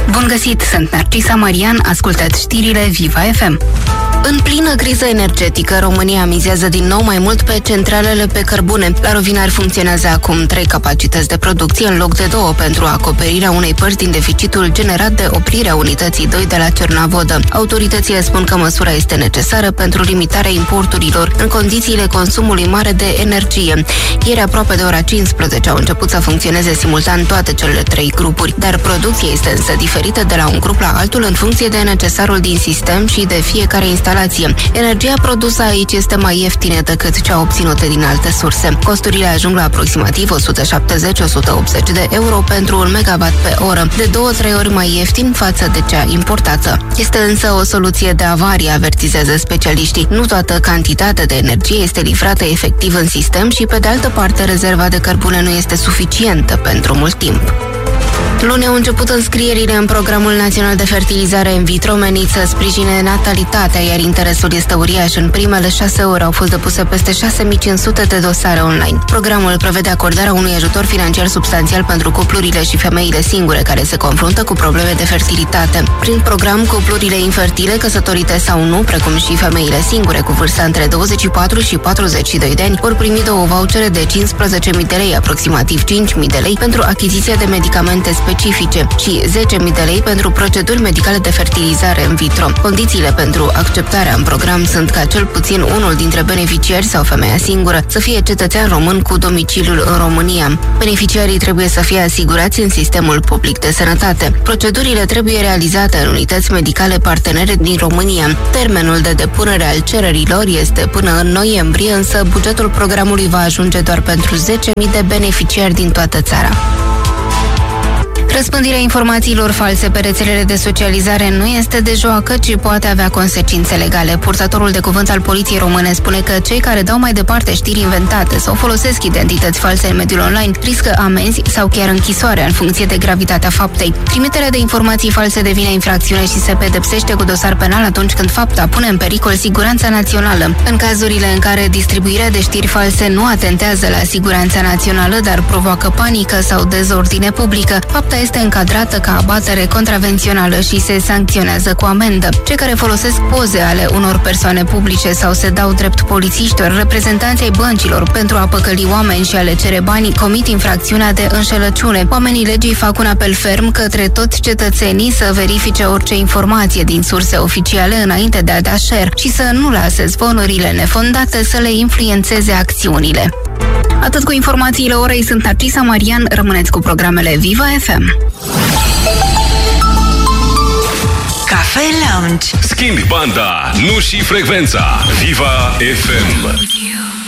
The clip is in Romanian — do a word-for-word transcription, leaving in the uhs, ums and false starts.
Bun găsit, sunt Narcisa Marian, ascultați știrile Viva F M. În plină criză energetică, România mizează din nou mai mult pe centralele pe cărbune. La Rovinari funcționează acum trei capacități de producție în loc de două pentru acoperirea unei părți din deficitul generat de oprirea unității doi de la Cernavodă. Autoritățile spun că măsura este necesară pentru limitarea importurilor în condițiile consumului mare de energie. Ieri, aproape de ora cincisprezece, au început să funcționeze simultan toate cele trei grupuri, dar producția este însă diferită de la un grup la altul în funcție de necesarul din sistem și de fiecare instalație. Energia produsă aici este mai ieftină decât cea obținută din alte surse. Costurile ajung la aproximativ o sută șaptezeci - o sută optzeci de euro pentru un megawatt pe oră, de două-trei ori mai ieftin față de cea importată. Este însă o soluție de avarie, avertizează specialiștii. Nu toată cantitatea de energie este livrată efectiv în sistem și, pe de altă parte, rezerva de cărbune nu este suficientă pentru mult timp. Luni au început înscrierile în Programul Național de Fertilizare in vitro menit să sprijine natalitatea, iar interesul este uriaș. În primele șase ore au fost depuse peste șase mii cinci sute de dosare online. Programul prevede acordarea unui ajutor financiar substanțial pentru cuplurile și femeile singure care se confruntă cu probleme de fertilitate. Prin program, cuplurile infertile, căsătorite sau nu, precum și femeile singure cu vârsta între douăzeci și patru și patruzeci și doi de ani, vor primi două vouchere de cincisprezece mii de lei, aproximativ cinci mii de lei, pentru achiziția de medicamente specifice și zece mii de lei pentru proceduri medicale de fertilizare in vitro. Condițiile pentru acceptarea în program sunt ca cel puțin unul dintre beneficiari sau femeia singură să fie cetățean român cu domiciliul în România. Beneficiarii trebuie să fie asigurați în sistemul public de sănătate. Procedurile trebuie realizate în unități medicale partenere din România. Termenul de depunere al cererilor este până în noiembrie, însă bugetul programului va ajunge doar pentru zece mii de beneficiari din toată țara. Răspândirea informațiilor false pe rețelele de socializare nu este de joacă, ci poate avea consecințe legale. Purtătorul de cuvânt al Poliției Române spune că cei care dau mai departe știri inventate sau folosesc identități false în mediul online riscă amenzi sau chiar închisoarea în funcție de gravitatea faptei. Trimiterea de informații false devine infracțiune și se pedepsește cu dosar penal atunci când fapta pune în pericol siguranța națională. În cazurile în care distribuirea de știri false nu atentează la siguranța națională, dar provoacă panică sau dezordine publică, fapta este încadrată ca abatere contravențională și se sancționează cu amendă. Cei care folosesc poze ale unor persoane publice sau se dau drept polițiști ori reprezentanții ai băncilor pentru a păcăli oameni și a le cere bani comit infracțiunea de înșelăciune. Oamenii legii fac un apel ferm către toți cetățenii să verifice orice informație din surse oficiale înainte de a da share și să nu lase zvonurile nefondate să le influențeze acțiunile. Atât cu informațiile orei, sunt Narcisa Marian, rămâneți cu programele Viva F M. Cafe Lounge. Schimbi banda, nu și frecvența. Viva F M.